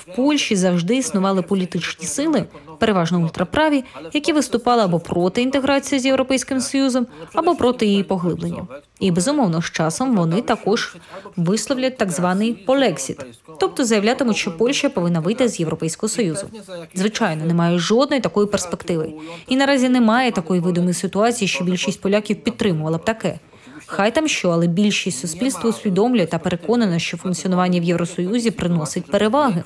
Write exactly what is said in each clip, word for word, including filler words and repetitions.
Польщі завжди існували політичні сили, переважно ультраправі, які виступали або проти інтеграції з Європейським Союзом, або проти її поглиблення. І, безумовно, з часом вони також висловлять так званий полексіт, тобто заявлятимуть, що Польща повинна вийти з Європейського Союзу. Звичайно, немає жодної такої перспективи. І наразі немає такої видимої ситуації, що більшість поляків підтримувала б таке. Хай там що, але більшість суспільства усвідомлює та переконана, що функціонування в Євросоюзі приносить переваги.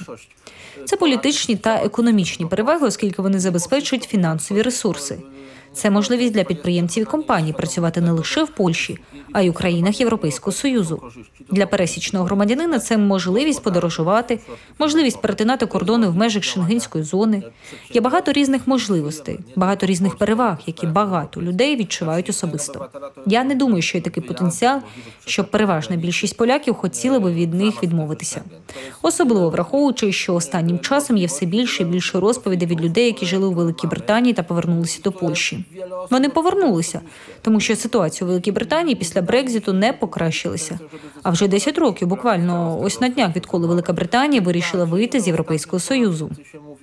Це політичні та економічні переваги, оскільки вони забезпечують фінансові ресурси. Це можливість для підприємців і компаній працювати не лише в Польщі, а й у країнах Європейського Союзу. Для пересічного громадянина це можливість подорожувати, можливість перетинати кордони в межах шенгенської зони. Є багато різних можливостей, багато різних переваг, які багато людей відчувають особисто. Я не думаю, що є такий потенціал, щоб переважна більшість поляків хотіли би від них відмовитися. Особливо враховуючи, що останнім часом є все більше і більше розповідей від людей, які жили у Великій Британії та повернулися до Польщі. Вони повернулися, тому що ситуація у Великій Британії після Брекзиту не покращилася. А вже десять років, буквально ось на днях, відколи Велика Британія вирішила вийти з Європейського Союзу.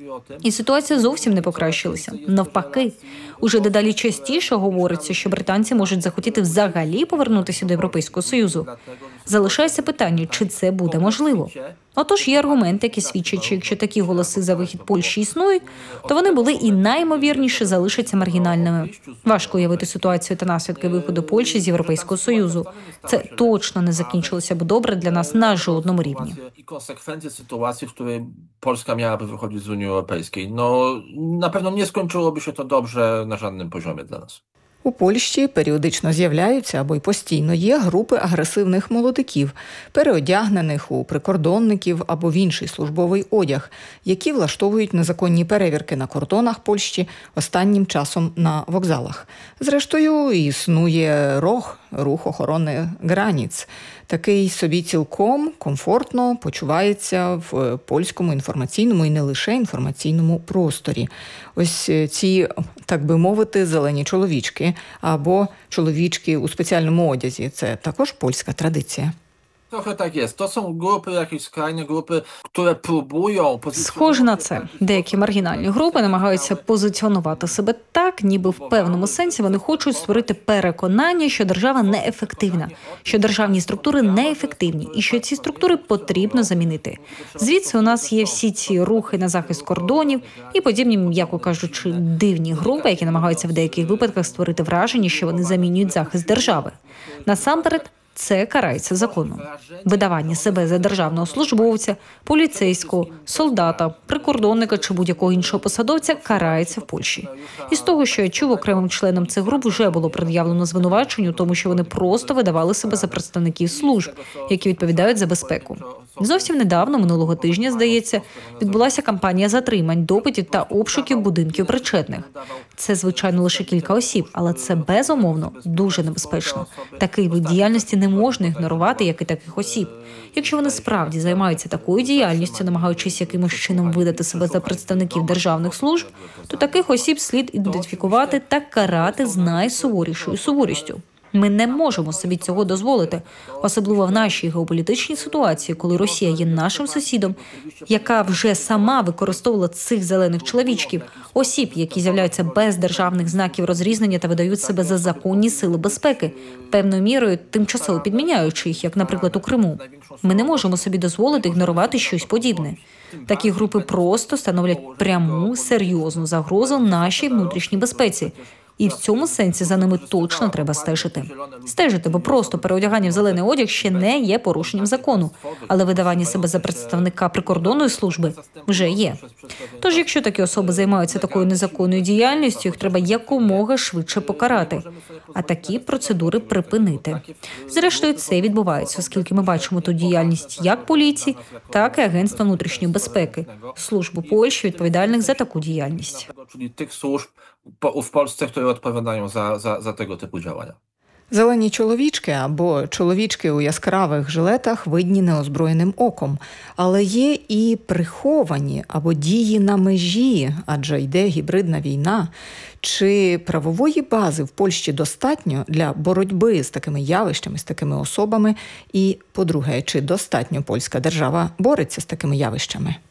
І ситуація зовсім не покращилася. Навпаки, уже дедалі частіше говориться, що британці можуть захотіти взагалі повернутися до Європейського Союзу. Залишається питання, чи це буде можливо. Отож, є аргументи, які свідчать, що якщо такі голоси за вихід Польщі існують, то вони були і наймовірніше залишаться маргінальними. Важко уявити ситуацію та наслідки виходу Польщі з Європейського Союзу. Це точно не закінчилося б добре для нас на жодному рівні. І консеквенції ситуації, в якій Польська miałaby wychodzić z Unii Europejskiej. No, na pewno nie skończyłoby się to dobrze na żadnym poziomie dla nas. У Польщі періодично з'являються або й постійно є групи агресивних молодиків, переодягнених у прикордонників або в інший службовий одяг, які влаштовують незаконні перевірки на кордонах Польщі, останнім часом на вокзалах. Зрештою, існує РОГ, рух охорони границь. Такий собі цілком комфортно почувається в польському інформаційному і не лише інформаційному просторі. Ось ці, так би мовити, зелені чоловічки або чоловічки у спеціальному одязі – це також польська традиція. Trochę tak jest. To są grupy, jakieś skrajne grupy, które próbują... Схоже на це. Деякі маргінальні групи намагаються позиціонувати себе так, ніби в певному сенсі вони хочуть створити переконання, що держава неефективна, що державні структури неефективні і що ці структури потрібно замінити. Звідси у нас є всі ці рухи на захист кордонів і подібні, м'яко кажучи, дивні групи, які намагаються в деяких випадках створити враження, що вони замінюють захист держави. Насамперед, це карається законом. Видавання себе за державного службовця, поліцейського, солдата, прикордонника чи будь-якого іншого посадовця карається в Польщі. І з того, що я чув, окремим членам цих груп вже було пред'явлено звинувачення у тому, що вони просто видавали себе за представників служб, які відповідають за безпеку. Зовсім недавно, минулого тижня, здається, відбулася кампанія затримань, допитів та обшуків будинків причетних. Це, звичайно, лише кілька осіб, але це, безумовно, дуже небезпечно. Такий вид діяльності не можна ігнорувати, як і таких осіб. Якщо вони справді займаються такою діяльністю, намагаючись якимось чином видати себе за представників державних служб, то таких осіб слід ідентифікувати та карати з найсуворішою суворістю. Ми не можемо собі цього дозволити, особливо в нашій геополітичній ситуації, коли Росія є нашим сусідом, яка вже сама використовувала цих зелених чоловічків, осіб, які з'являються без державних знаків розрізнення та видають себе за законні сили безпеки, певною мірою тимчасово підміняючи їх, як, наприклад, у Криму. Ми не можемо собі дозволити ігнорувати щось подібне. Такі групи просто становлять пряму, серйозну загрозу нашій внутрішній безпеці. І в цьому сенсі за ними точно треба стежити. Стежити, бо просто переодягання в зелений одяг ще не є порушенням закону, але видавання себе за представника прикордонної служби вже є. Тож, якщо такі особи займаються такою незаконною діяльністю, їх треба якомога швидше покарати, а такі процедури припинити. Зрештою, це відбувається, оскільки ми бачимо ту діяльність як поліції, так і Агентства внутрішньої безпеки, службу Польщі, відповідальних за таку діяльність. w Polsce, które odpowiadają za, za, za tego typu działania. Зелені чоловічки або чоловічки у яскравих жилетах видні неозброєним оком. Але є і приховані або дії на межі, адже йде гібридна війна. Чи правової бази в Польщі достатньо для боротьби з такими явищами, з такими особами? І, по-друге, чи достатньо польська держава бореться з такими явищами?